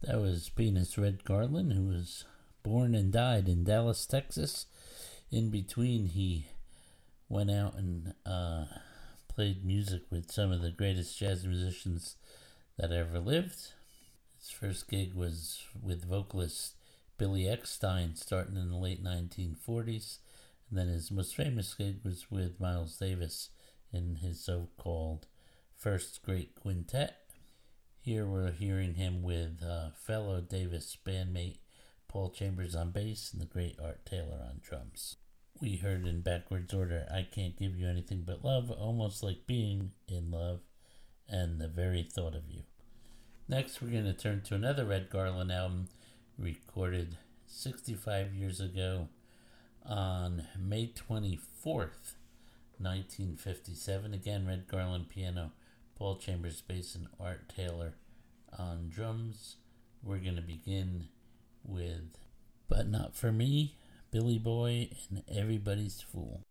That was pianist Red Garland, who was born and died in Dallas, Texas. In between, he went out and played music with some of the greatest jazz musicians that ever lived. His first gig was with vocalist Billy Eckstine starting in the late 1940s, and then his most famous gig was with Miles Davis in his so-called First Great Quintet. Here we're hearing him with fellow Davis bandmate Paul Chambers on bass and the great Art Taylor on drums. We heard in backwards order I Can't Give You Anything But Love, Almost Like Being in Love, and The Very Thought of You. Next, we're going to turn to another Red Garland album recorded 65 years ago on May 24th, 1957. Again, Red Garland piano, Paul Chambers bass, and Art Taylor on drums. We're going to begin with But Not For Me, Billy Boy, and Everybody's Fool.